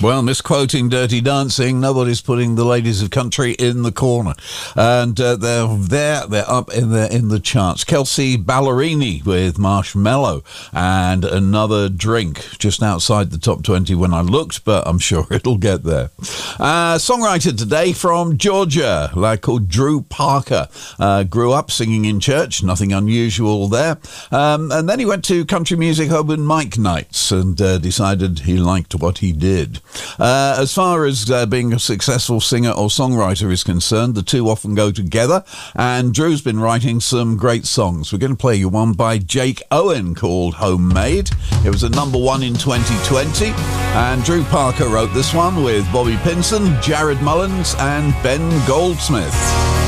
Well, misquoting Dirty Dancing, nobody's putting the ladies of country in the corner. And they're up in the charts. Kelsey Ballerini with Marshmallow and Another Drink, just outside the top 20 when I looked, but I'm sure it'll get there. Songwriter today from Georgia, a lad called Drew Parker. Grew up singing in church, nothing unusual there. And then he went to country music open mic nights and decided he liked what he did. As far as being a successful singer or songwriter is concerned, the two often go together, and Drew's been writing some great songs. We're going to play you one by Jake Owen called Homemade. It was a #1 in 2020, and Drew Parker wrote this one with Bobby Pinson, Jared Mullins and Ben Goldsmith.